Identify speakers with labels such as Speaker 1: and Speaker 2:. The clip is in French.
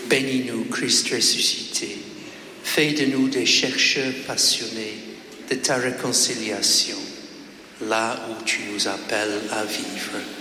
Speaker 1: Bénis-nous, Christ ressuscité. Fais de nous des chercheurs passionnés de ta réconciliation, là où tu nous appelles à vivre.